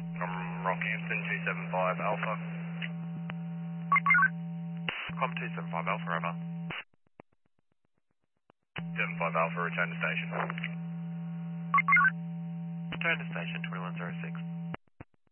Rockhampton 275 Alpha. Com 275 Alpha, over. 75 Alpha, return to station. Return to station 2106.